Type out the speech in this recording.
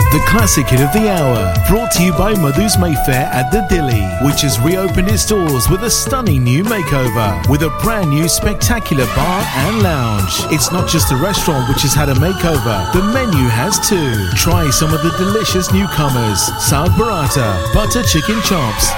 The classic hit of the hour, brought to you by Madhu's Mayfair at the Dilly, which has reopened its doors with a stunning new makeover, with a brand new spectacular bar and lounge. It's not just the restaurant which has had a makeover, the menu has too. Try some of the delicious newcomers: Saag Burrata, butter chicken chops,